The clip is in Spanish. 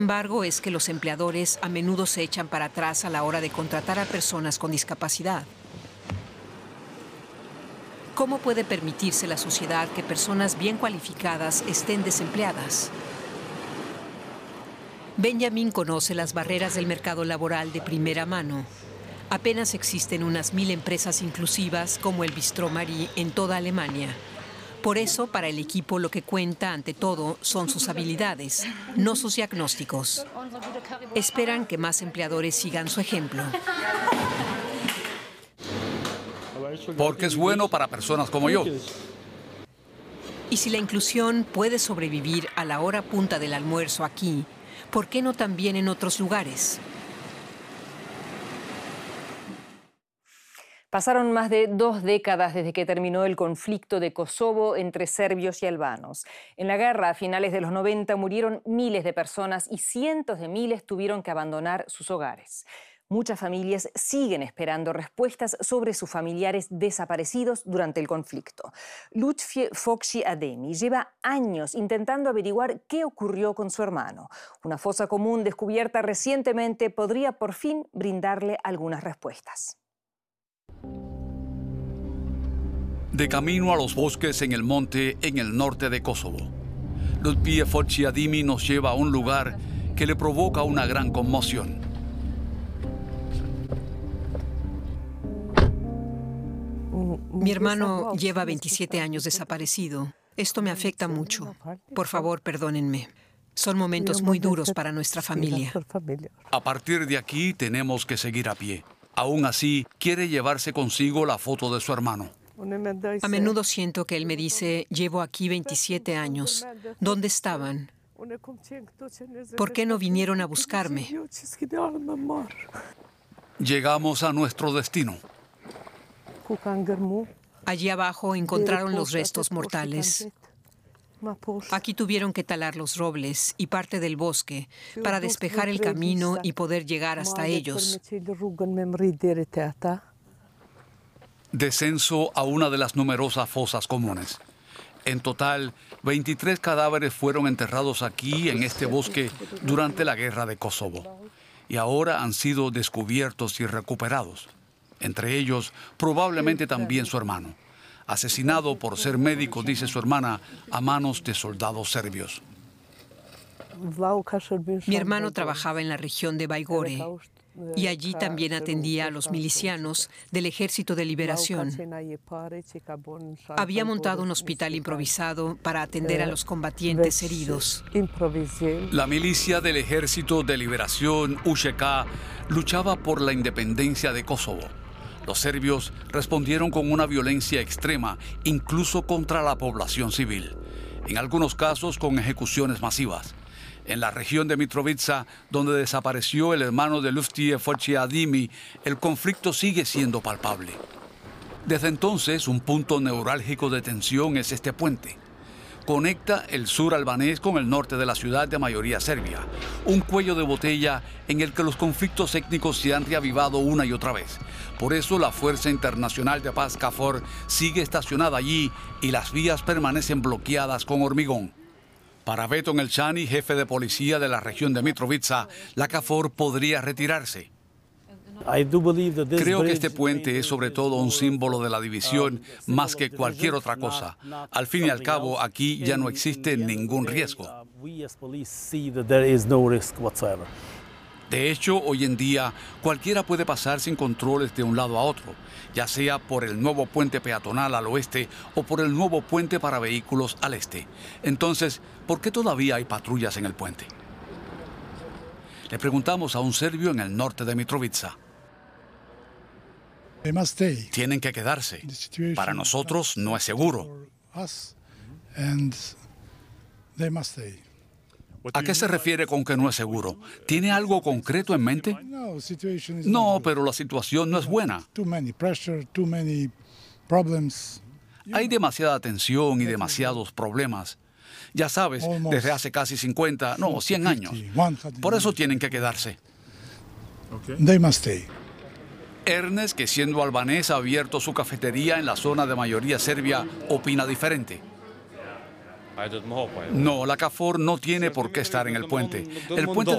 embargo, es que los empleadores a menudo se echan para atrás a la hora de contratar a personas con discapacidad. ¿Cómo puede permitirse la sociedad que personas bien cualificadas estén desempleadas? Benjamin conoce las barreras del mercado laboral de primera mano. Apenas existen unas 1000 empresas inclusivas como el Bistró Marie en toda Alemania. Por eso, para el equipo lo que cuenta ante todo son sus habilidades, no sus diagnósticos. Esperan que más empleadores sigan su ejemplo. Porque es bueno para personas como yo. Y si la inclusión puede sobrevivir a la hora punta del almuerzo aquí, ¿por qué no también en otros lugares? Pasaron más de 2 décadas desde que terminó el conflicto de Kosovo entre serbios y albanos. En la guerra, a finales de los 90, murieron miles de personas y cientos de miles tuvieron que abandonar sus hogares. Muchas familias siguen esperando respuestas sobre sus familiares desaparecidos durante el conflicto. Lutfi Fokshi Ademi lleva años intentando averiguar qué ocurrió con su hermano. Una fosa común descubierta recientemente podría por fin brindarle algunas respuestas. De camino a los bosques en el monte en el norte de Kosovo, Lutfi Fokshi Ademi nos lleva a un lugar que le provoca una gran conmoción. Mi hermano lleva 27 años desaparecido. Esto me afecta mucho. Por favor, perdónenme. Son momentos muy duros para nuestra familia. A partir de aquí tenemos que seguir a pie. Aún así, quiere llevarse consigo la foto de su hermano. A menudo siento que él me dice, llevo aquí 27 años. ¿Dónde estaban? ¿Por qué no vinieron a buscarme? Llegamos a nuestro destino. Allí abajo encontraron los restos mortales. Aquí tuvieron que talar los robles y parte del bosque para despejar el camino y poder llegar hasta ellos. Descenso a una de las numerosas fosas comunes. En total, 23 cadáveres fueron enterrados aquí en este bosque durante la guerra de Kosovo. Y ahora han sido descubiertos y recuperados. Entre ellos, probablemente también su hermano, asesinado por ser médico, dice su hermana, a manos de soldados serbios. Mi hermano trabajaba en la región de Baigore y allí también atendía a los milicianos del Ejército de Liberación. Había montado un hospital improvisado para atender a los combatientes heridos. La milicia del Ejército de Liberación, UÇK, luchaba por la independencia de Kosovo. Los serbios respondieron con una violencia extrema, incluso contra la población civil, en algunos casos con ejecuciones masivas. En la región de Mitrovica, donde desapareció el hermano de Lutfi Fokshi Ademi, el conflicto sigue siendo palpable. Desde entonces, un punto neurálgico de tensión es este puente. Conecta el sur albanés con el norte de la ciudad de mayoría serbia, un cuello de botella en el que los conflictos étnicos se han reavivado una y otra vez. Por eso la Fuerza Internacional de Paz KFOR sigue estacionada allí y las vías permanecen bloqueadas con hormigón. Para Beton Elchani, jefe de policía de la región de Mitrovica, la KFOR podría retirarse. Creo que este puente es sobre todo un símbolo de la división más que cualquier otra cosa. Al fin y al cabo, aquí ya no existe ningún riesgo. De hecho, hoy en día, cualquiera puede pasar sin controles de un lado a otro, ya sea por el nuevo puente peatonal al oeste o por el nuevo puente para vehículos al este. Entonces, ¿por qué todavía hay patrullas en el puente? Le preguntamos a un serbio en el norte de Mitrovica. Tienen que quedarse. Para nosotros no es seguro. ¿A qué se refiere con que no es seguro? ¿Tiene algo concreto en mente? No, pero la situación no es buena. Hay demasiada tensión y demasiados problemas. Ya sabes, desde hace casi 50, no, 100 años. Por eso tienen que quedarse. Ernest, que siendo albanés ha abierto su cafetería en la zona de mayoría serbia, opina diferente. No, la KFOR no tiene por qué estar en el puente. El puente